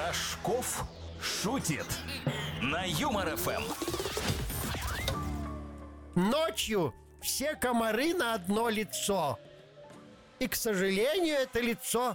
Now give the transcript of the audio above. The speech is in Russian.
Рожков шутит на Юмор ФМ. Ночью все комары на одно лицо. И, к сожалению, это лицо